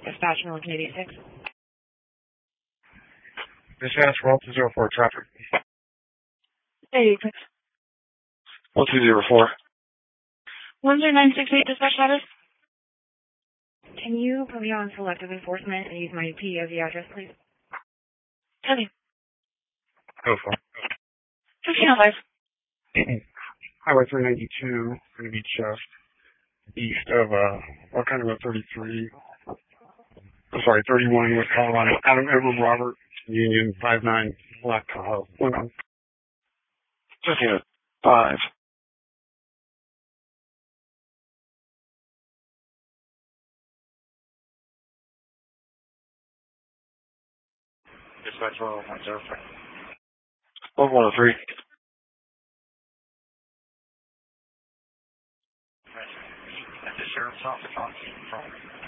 Dispatch Milwaukee 86. Dispatch 1204 traffic. 86. 1204. 10968 dispatch status. Can you put me on selective enforcement and use my P as the address, please? Okay. Go for it. 1505. Highway 392, going to be just east of, what kind of a 33? I'm sorry, 31 West Colorado. Adam Edward Robert, Union 59, Black Tahoe. 5. Dispatch 1103. 1103. At the sheriff's office on from.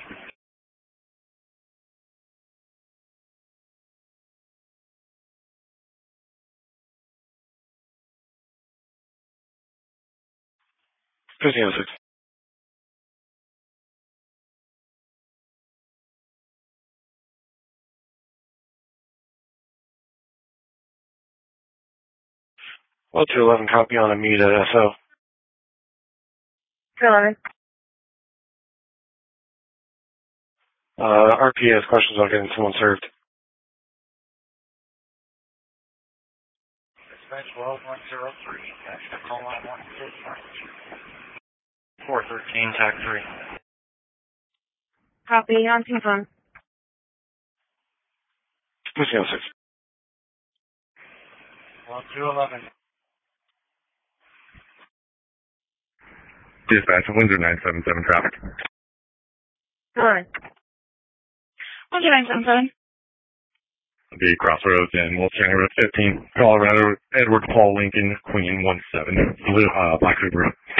Fifteen 06. Well, 211 copy on Amita SO. 211. RP has questions on getting someone served. Dispatch 12103. That's the call line 413, tag 3. Copy on team phone. 1506. 211. Dispatch, Windsor 977 traffic. 211. 10977. The crossroads in Wolfgang Road 15, Colorado, Edward Paul Lincoln, Queen 17, Black Subaru.